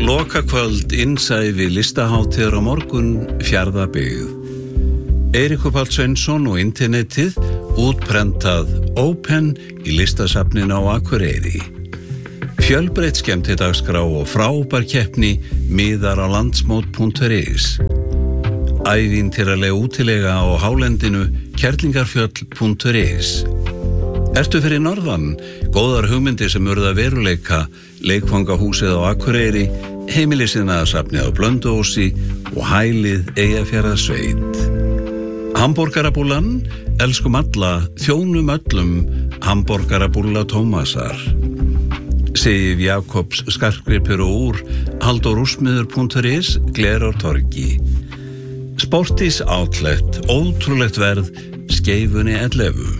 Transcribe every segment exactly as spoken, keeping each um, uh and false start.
Lokakvöld innsæfi listahátíðar á morgun Fjarðabyggð. Eiríkur Páll Sveinsson og internetið útprentað Open í listasafninu á Akureyri. Fjölbreytt skemmtidagskrá og frábær keppni miðar á landsmót punktur is. Ævintýraleg útilega á hálendinu kerlingarfjöll punktur is. Ertu fyrir norðan? Góðar hugmyndir sem urða veruleika, leikfangahúsið á Akureyri, heimilisiðnaðarsafnið á Blönduósi og hælið Eyjafjarðarsveit. Hamborgarabúllan, elskum alla, þjónum öllum, hamborgarabúlla Tómasar. Sif Jakobs skartgripur og úr, haldórúsmiður punktur is, Glerártorgi. Sportis Outlet, ótrúlegt verð, Skeifunni ellefu.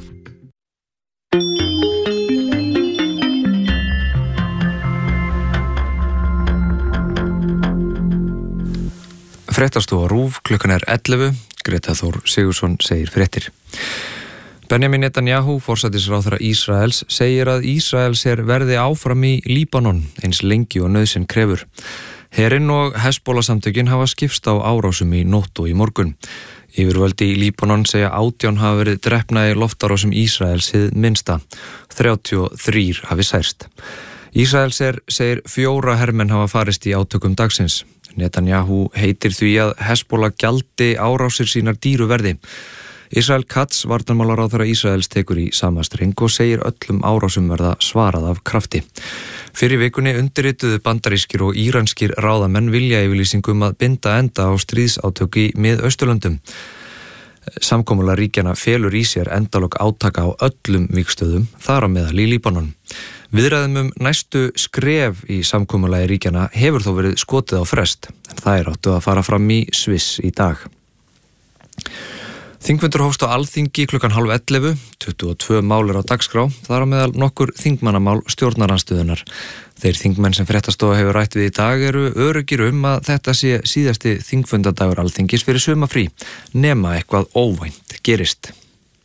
Fréttastofa RÚV, klukkan er ellefu, Greta Þór Sigurðsson segir fréttir. Benjamin Netanyahu, forsætisráðherra Ísraels, segir að Ísraels her verði áfram í Líbanon eins lengi og nauðsyn krefur. Herinn og Hezbollah-samtökin hafa skipst á árásum í nótt og í morgun. Yfirvöldi í Líbanon segja átján hafa verið drepna í loftárásum Ísraels hið minnsta, þrjátíu og þrír hafi særst. Ísraels her segir fjóra hermenn hafa farist í átökum dagsins. Netanyahu heitir því að Hezbollah gjaldi árásir sínar dýru verði. Israel Katz, varnarmálaráðherra Ísraels, tekur í sama streng og segir öllum árásum verða svarað af krafti. Fyrir vikunni undirrituðu bandarískir og íranskir ráðamenn viljayfirlýsingum að binda enda á stríðsátök í Mið-Austurlöndum. Samkomulag ríkjanna felur í sér endalok átaka á öllum vígstöðum, þar á meðal í Líbanon. Viðræðum um næstu skref í samkomulagi ríkjanna hefur þó verið skotið á frest, en það er áttu að fara fram í Sviss í dag. Þingfundur hófst á Alþingi klukkan hálf ellefu, tuttugu og tvö mál er á dagskrá, þar á meðal nokkur þingmannamál stjórnarandstöðunar. Þeir þingmenn sem fréttastofa hefur rætt við í dag eru öruggir um að þetta sé síðasti þingfundadagur Alþingis fyrir sumafrí, nema eitthvað óvænt gerist.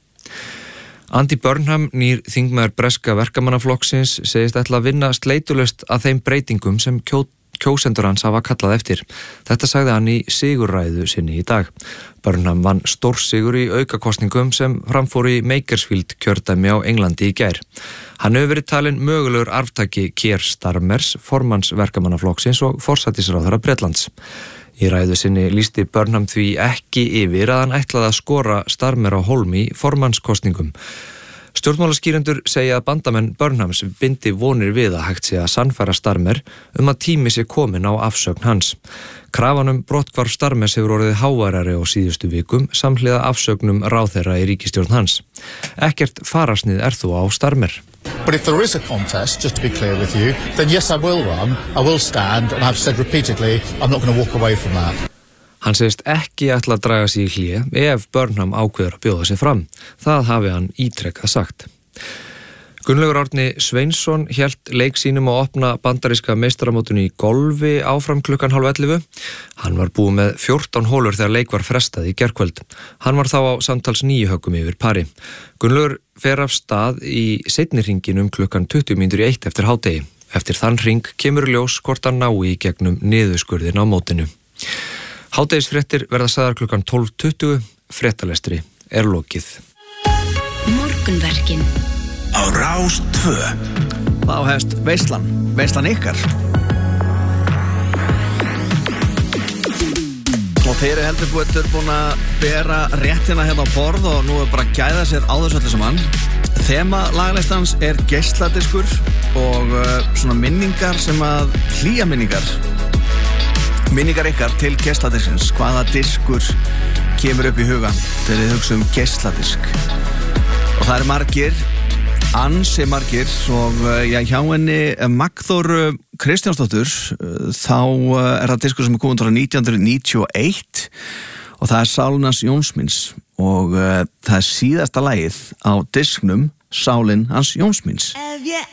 Andy Burnham, nýr þingmaður breska verkamannaflokksins, segist ætla að vinna sleitulaust að þeim breytingum sem kjó, kjósendur hans hafa kallað eftir. Þetta sagði hann í sigurræðu sinni í dag. Burnham vann stórsigur í aukakosningum sem framfór í Makersfield kjördæmi á Englandi í gær. Hann hefur verið talinn mögulegur arftaki Keir Starmers, formanns verkamannaflokksins og forsætisráðherra Bretlands. Í ræðu sinni lýsti Burnham því ekki yfir að hann ætlaði að skora Starmer á hólmi í formannskosningum. Stjórnmálaskýrendur segja að bandamenn Burnhams bindi vonir við að hægt sé að sannfæra Starmer um að tími sé komin á afsögn hans. Krafanum brotthvarf Starmers hefur orðið háværari á síðustu vikum samhliða afsögnum ráðherra í ríkisstjórn hans. Ekkert farasnið er þó á Starmer. But if there is a contest, just to be clear with you, then yes, I will run, I will stand, and I've said repeatedly, I'm not going to walk away from that. Hann segist ekki ætla að draga sig í hlé ef Burnham ákveður að bjóða sig fram. Það hafi hann ítrekkað sagt. Gunnlaugur Árni Sveinsson hélt leik sínum að opna bandaríska meistaramótinu í golfi áfram klukkan hálf ellefu. Hann var búið með fjórtán hólur þegar leik var frestað í gærkvöld. Hann var þá á samtals níu höggum yfir pari. Gunnlaugur fer af stað í seinni hringinum klukkan tuttugu mínútur í eitt eftir hádegi. Eftir þann hring kemur ljós hvort hann nái í gegnum niðurskurðin á mótinu. Hádegisfréttir verða sagðar klukkan tólf tuttugu, fréttalestri er lokið. Morgunverkin á Rás tvö. Þá hefst veislan, veislan ykkar. Og þeir eru heldur búið búin að bera réttina hérna á borð og nú er bara að gæða sér á þessu öllu saman. Þema laglistans er geisladiskur og uh, svona minningar sem að hlýja minningar. Minningar ykkar til geisladiskins. Hvaða diskur kemur upp í hugan þegar þið hugsa um geisladisk? Og það eru margir, ansi margir og já, hjá henni Magnþóru Kristjánsdóttur þá er það diskur sem er komin frá nítján hundruð níutíu og eitt og það er Sálin hans Jónsmíns og uh, það er síðasta lagið á disknum Sálin hans Jónsmíns.